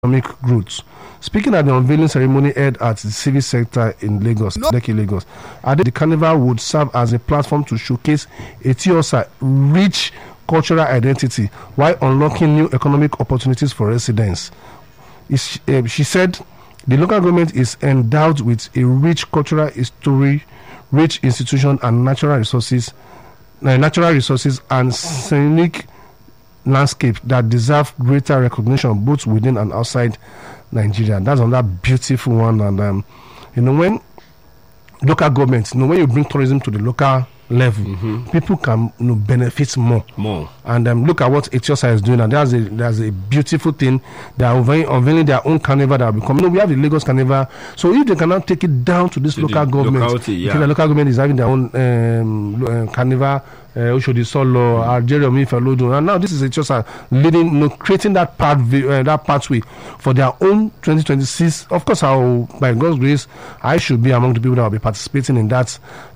economic growth. Speaking at the unveiling ceremony held at the civic sector in Lagos, Lekki, Lagos, added the carnival would serve as a platform to showcase Etiosa's rich cultural identity while unlocking new economic opportunities for residents. She said the local government is endowed with a rich cultural history, rich institution and natural resources and scenic landscape that deserve greater recognition both within and outside Nigeria. That's another beautiful one. And when local governments, when you bring tourism to the local level, people can benefit more. And look at what Etiosa is doing, and there's a beautiful thing. They are unveiling their own carnival that will become. We have the Lagos Carnival, so if they cannot take it down to this local government, the local government is having their own carnival. Oshodi Solo, Jeremy Felodo, and now this is Etiosa leading, creating that pathway for their own 2026. Of course, by God's grace, I should be among the people that will be participating in that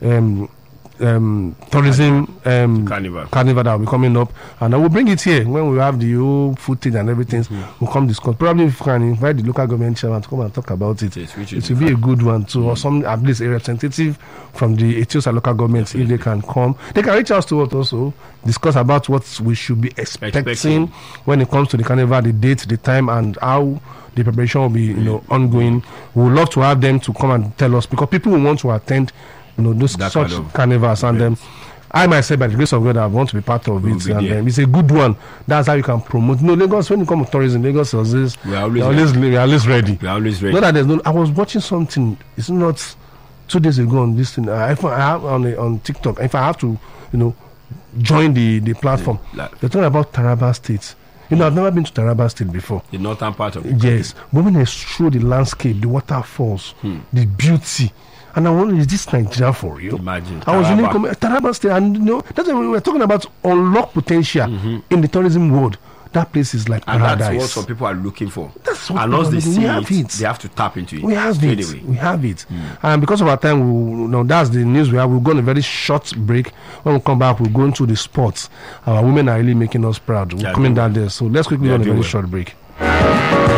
tourism carnival that will be coming up, and I will bring it here when we have the whole footage and everything. We'll come discuss. Probably if we can invite the local government chairman to come and talk about it. It will be a good one too, or some at least a representative from the Etiosa local government. If they can come, they can reach out to us also, discuss about what we should be expecting when it comes to the carnival, the date, the time, and how the preparation will be ongoing. We would love to have them to come and tell us, because people will want to attend those such carnivals, and I myself, by the grace of God, I want to be part of it, and it's a good one. That's how you can promote. Lagos, when it comes to tourism, Lagos is always ready. We are always ready. Not that I was watching something. It's not 2 days ago on this thing. I have on TikTok. If I have to, join the platform, they're talking about Taraba State. I've never been to Taraba State before. The northern part of it. Yes, but when they show the landscape, the waterfalls, the beauty. And I wonder, is this Nigeria for real? Imagine. I was really Taraba State, and that's why we were talking about unlocked potential in the tourism world. That place is like and paradise. That's what some people are looking for. That's what and once they see it, they have to tap into it. We have it. We have it. And because of our time, that's the news we have. We'll go on a very short break. When we come back, we'll go into the sports. Our women are really making us proud. We're coming down there. So let's quickly go on a very short break.